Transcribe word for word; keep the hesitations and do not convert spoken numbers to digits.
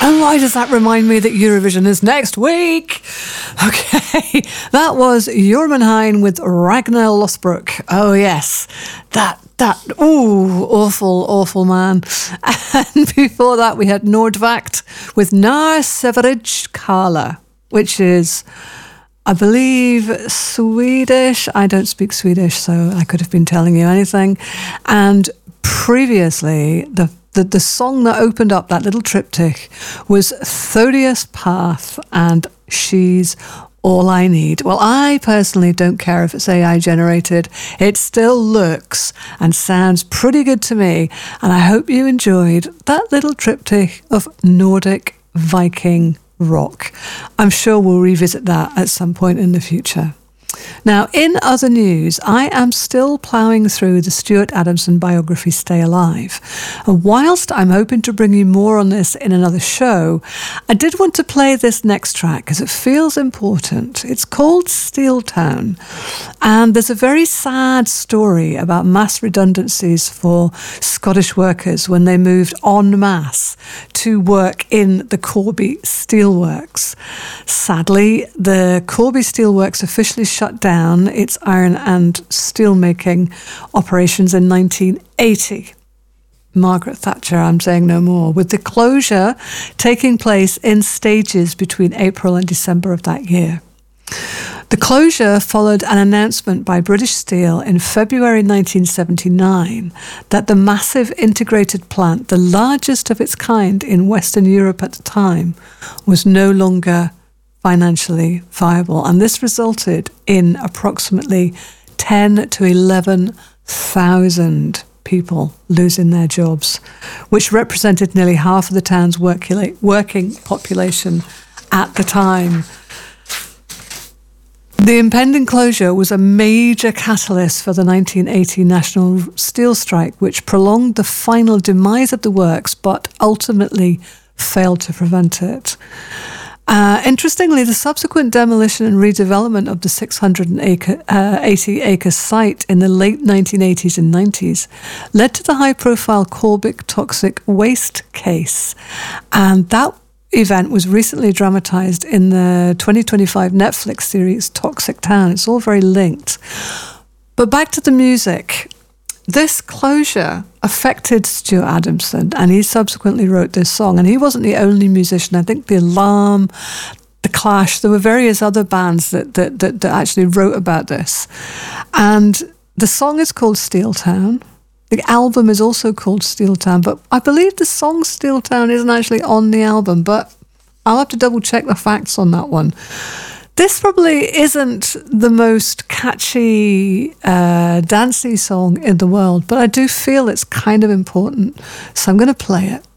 And why does that remind me that Eurovision is next week? Okay, that was Jorman Hein with Ragnar Lothbrok. Oh yes, that, that, ooh, awful, awful man. And before that we had Nordvakt with Nar Severage Kala, which is, I believe, Swedish. I don't speak Swedish, so I could have been telling you anything. And previously, the The, the song that opened up that little triptych was Thodius Path and She's All I Need. Well, I personally don't care if it's A I generated. It still looks and sounds pretty good to me. And I hope you enjoyed that little triptych of Nordic Viking rock. I'm sure we'll revisit that at some point in the future. Now, in other news, I am still ploughing through the Stuart Adamson biography Stay Alive. And whilst I'm hoping to bring you more on this in another show, I did want to play this next track because it feels important. It's called Steel Town, and there's a very sad story about mass redundancies for Scottish workers when they moved en masse to work in the Corby Steelworks. Sadly, the Corby Steelworks officially shut down its iron and steelmaking operations in nineteen eighty. Margaret Thatcher, I'm saying no more, with the closure taking place in stages between April and December of that year. The closure followed an announcement by British Steel in February nineteen seventy-nine that the massive integrated plant, the largest of its kind in Western Europe at the time, was no longer financially viable. And this resulted in approximately ten to eleven thousand people losing their jobs, which represented nearly half of the town's working population at the time. The impending closure was a major catalyst for the nineteen eighty National Steel Strike, which prolonged the final demise of the works, but ultimately failed to prevent it. Uh, interestingly, the subsequent demolition and redevelopment of the six hundred eighty acre site in the late nineteen eighties and nineties led to the high-profile Corbic toxic waste case. And that event was recently dramatised in the twenty twenty-five Netflix series Toxic Town. It's all very linked. But back to the music. This closure affected Stuart Adamson, and he subsequently wrote this song. And he wasn't the only musician. I think The Alarm, The Clash, there were various other bands that that, that, that actually wrote about this. And the song is called Steel Town. The album is also called Steel Town, but I believe the song Steel Town isn't actually on the album, but I'll have to double check the facts on that one. This probably isn't the most catchy, uh, dancey song in the world, but I do feel it's kind of important, so I'm going to play it.